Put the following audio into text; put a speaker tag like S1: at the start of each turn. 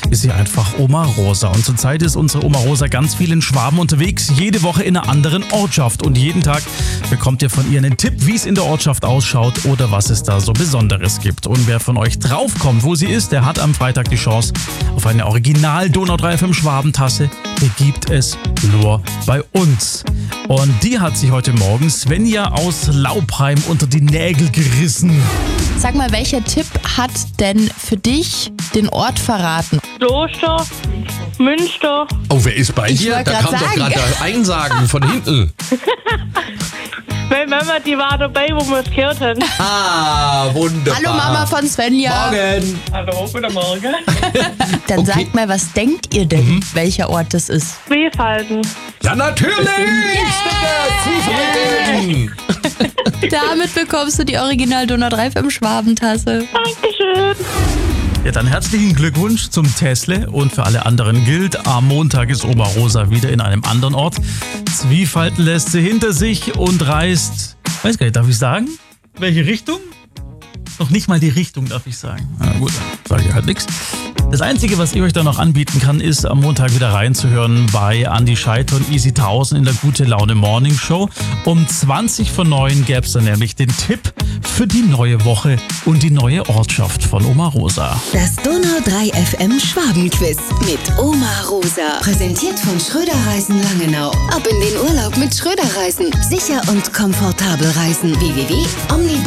S1: ist sie einfach Oma Rosa. Und zurzeit ist unsere Oma Rosa ganz viel in Schwaben unterwegs, jede Woche in einer anderen Ortschaft. Und jeden Tag bekommt ihr von ihr einen Tipp, wie es in der Ortschaft ausschaut oder was es da so Besonderes gibt. Und wer von euch draufkommt, wo sie ist, der hat am Freitag die Chance auf eine Original Donau 3 FM Schwabentasse. Die gibt es nur bei uns. Und die hat sich heute Morgen Svenja aus Laupheim unter die Nägel gerissen.
S2: Sag mal, welcher Tipp hat denn für dich den Ort verraten?
S3: Kloster, Münster.
S4: Oh, wer ist bei dir? Da kam doch gerade der Einsagen von hinten.
S3: Meine Mama, die war dabei, wo wir es gehört haben.
S4: Ah, wunderbar.
S2: Hallo Mama von Svenja.
S4: Morgen.
S3: Hallo, guten Morgen.
S2: Dann
S4: Okay.
S2: sagt mal, was denkt ihr denn, welcher Ort das ist?
S3: Zwiefalten.
S4: Ja, natürlich. Zwiebeln.
S2: Damit bekommst du die Original Donau 3 FM Schwabentasse.
S3: Dankeschön.
S1: Ja, dann herzlichen Glückwunsch zum Tesle und für alle anderen gilt, am Montag ist Oma Rosa wieder in einem anderen Ort. Zwiefalten lässt sie hinter sich und reist, weiß gar nicht, darf ich sagen? Welche Richtung? Noch nicht mal die Richtung, darf ich sagen. Na gut, dann sage ich halt nichts. Das Einzige, was ich euch da noch anbieten kann, ist am Montag wieder reinzuhören bei Andi Scheiter und Easy 1000 in der Gute Laune Morning Show. Um 20 vor 9 gäbe es dann nämlich den Tipp für die neue Woche und die neue Ortschaft von Oma Rosa.
S5: Das Donau 3 FM Schwabenquiz mit Oma Rosa. Präsentiert von Schröder Reisen Langenau. Ab in den Urlaub mit Schröder Reisen. Sicher und komfortabel reisen. www.omnibus